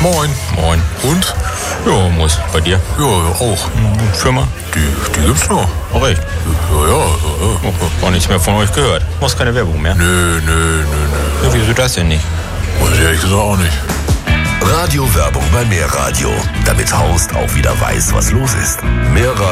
Moin. Moin. Und? Ja, muss. Bei dir? Ja, auch. Firma? Die gibt's noch. Auch echt? Ja. Auch nichts mehr von euch gehört. Muss keine Werbung mehr. Nö. Ja, wieso das denn nicht? Weiß ich ehrlich gesagt auch nicht. Radiowerbung bei Mehr Radio, damit Horst auch wieder weiß, was los ist. Mehr Radio.